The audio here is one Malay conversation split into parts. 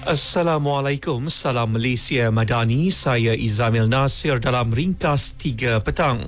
Assalamualaikum, salam Malaysia Madani, saya Izamil Nasir dalam Ringkas 3 petang.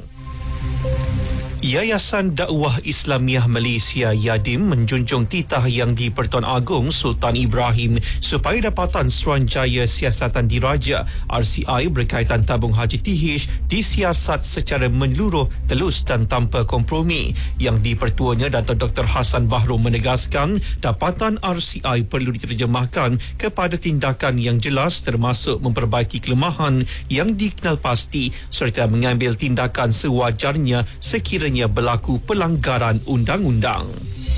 Yayasan Dakwah Islamiah Malaysia YADIM menjunjung titah yang di-Pertuan Agong Sultan Ibrahim supaya dapatan Suruhanjaya Siasatan Diraja RCI berkaitan tabung haji TH disiasat secara menyeluruh, telus dan tanpa kompromi. Yang di-Pertuanya Dato' Dr. Hassan Bahrom menegaskan dapatan RCI perlu diterjemahkan kepada tindakan yang jelas termasuk memperbaiki kelemahan yang dikenal pasti serta mengambil tindakan sewajarnya sekiranya berlaku pelanggaran undang-undang.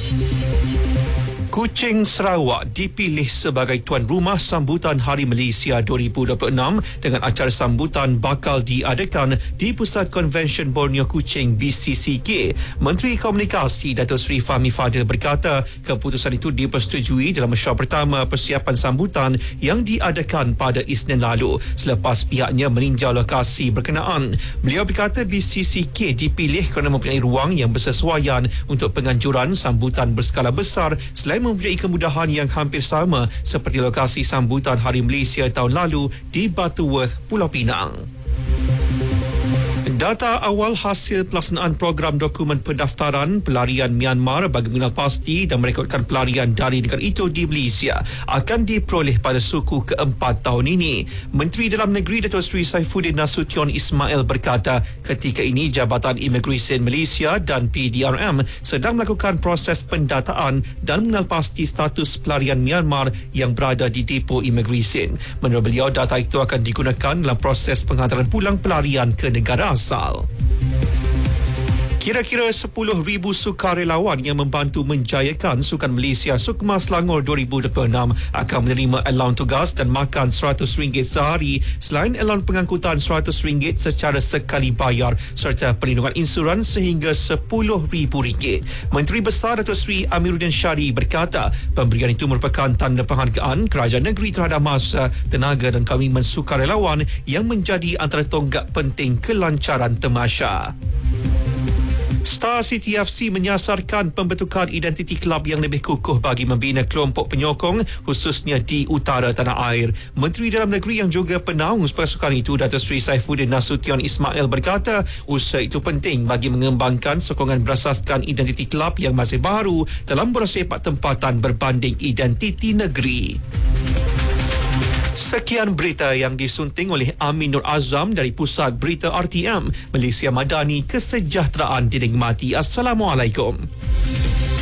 Kuching, Sarawak dipilih sebagai tuan rumah sambutan Hari Malaysia 2026 dengan acara sambutan bakal diadakan di Pusat Konvensyen Borneo Kuching BCCK. Menteri Komunikasi Datuk Seri Fahmi Fadil berkata keputusan itu dipersetujui dalam mesyuarat pertama persiapan sambutan yang diadakan pada Isnin lalu selepas pihaknya meninjau lokasi berkenaan. Beliau berkata BCCK dipilih kerana mempunyai ruang yang bersesuaian untuk penganjuran sambutan berskala besar selain mempunyai kemudahan yang hampir sama seperti lokasi sambutan Hari Malaysia tahun lalu di Butterworth, Pulau Pinang. Data awal hasil pelaksanaan program dokumen pendaftaran pelarian Myanmar bagi mengenal pasti dan merekodkan pelarian dari negara itu di Malaysia akan diperoleh pada suku keempat tahun ini. Menteri Dalam Negeri Datuk Seri Saifuddin Nasution Ismail berkata ketika ini Jabatan Imigresen Malaysia dan PDRM sedang melakukan proses pendataan dan mengenal pasti status pelarian Myanmar yang berada di depo imigresen. Menurut beliau, data itu akan digunakan dalam proses penghantaran pulang pelarian ke negara asal. Kira-kira 10,000 sukarelawan yang membantu menjayakan Sukan Malaysia Sukma Selangor 2026 akan menerima allowance tugas dan makan RM100 sehari selain allowance pengangkutan RM100 secara sekali bayar serta perlindungan insurans sehingga RM10,000. Menteri Besar Datuk Seri Amiruddin Syari berkata pemberian itu merupakan tanda penghargaan kerajaan negeri terhadap masa, tenaga dan komitmen sukarelawan yang menjadi antara tonggak penting kelancaran temasya. Star City FC menyasarkan pembentukan identiti kelab yang lebih kukuh bagi membina kelompok penyokong khususnya di utara tanah air. Menteri Dalam Negeri yang juga penaung pasukan itu Datuk Seri Saifuddin Nasution Ismail berkata usaha itu penting bagi mengembangkan sokongan berasaskan identiti kelab yang masih baru dalam bersepak tempatan berbanding identiti negeri. Sekian berita yang disunting oleh Amin Nur Azam dari Pusat Berita RTM Malaysia Madani, kesejahteraan dinikmati. Assalamualaikum.